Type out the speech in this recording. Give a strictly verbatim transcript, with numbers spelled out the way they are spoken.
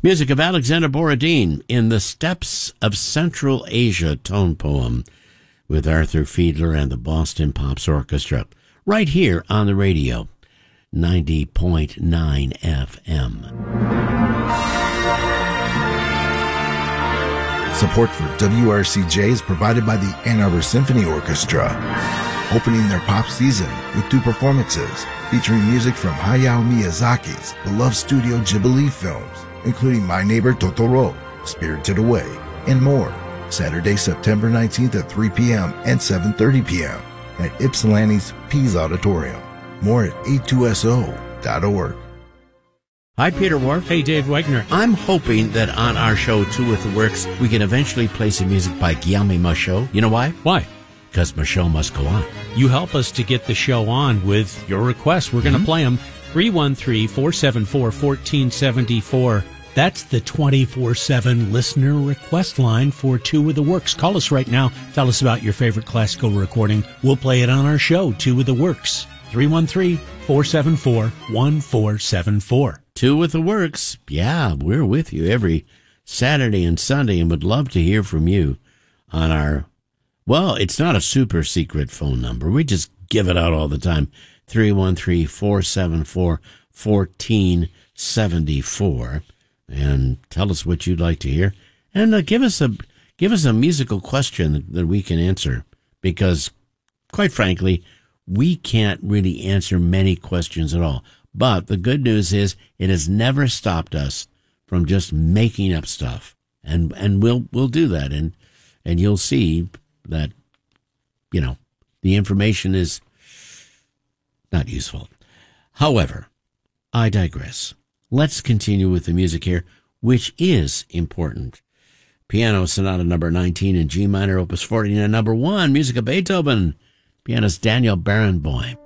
Music of Alexander Borodin in The Steppes of Central Asia tone poem with Arthur Fiedler and the Boston Pops Orchestra, right here on the radio, ninety point nine F M. Support for W R C J is provided by the Ann Arbor Symphony Orchestra, opening their pop season with two performances featuring music from Hayao Miyazaki's beloved Studio Ghibli films, including My Neighbor Totoro, Spirited Away, and more. Saturday, September nineteenth at three p.m. and seven thirty p.m. at Ypsilanti's Pease Auditorium. More at a two s o dot org. Hi, Peter Wharf. Hey, Dave Wegner. I'm hoping that on our show, Two with the Works, we can eventually play some music by Guillaume Michaud. You know why? Why? Because Michaud must go on. You help us to get the show on with your requests. We're going to mm-hmm. play them. three one three, four seven four, one four seven four. That's the twenty-four seven listener request line for Two with the Works. Call us right now. Tell us about your favorite classical recording. We'll play it on our show, Two with the Works. three one three, four seven four, one four seven four. Two with the Works. Yeah, we're with you every Saturday and Sunday and would love to hear from you on our, well, it's not a super secret phone number. We just give it out all the time. three one three, four seven four, one four seven four. And tell us what you'd like to hear. And uh, give us a give us a musical question that, that we can answer. Because, quite frankly, we can't really answer many questions at all. But the good news is it has never stopped us from just making up stuff. And and we'll we'll do that. And and you'll see that, you know, the information is not useful. However, I digress. Let's continue with the music here, which is important. Piano Sonata number nineteen in G minor, opus forty-nine, number one, music of Beethoven. Pianist Daniel Barenboim.